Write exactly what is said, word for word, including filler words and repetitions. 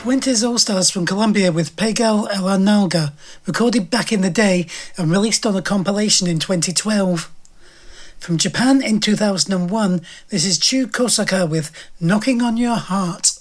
Fuentes All-Stars from Colombia with Pegal a la Nalga, recorded back in the day and released on a compilation in twenty twelve. From Japan in two thousand one, this is Chu Kosaka with Knocking on Your Heart.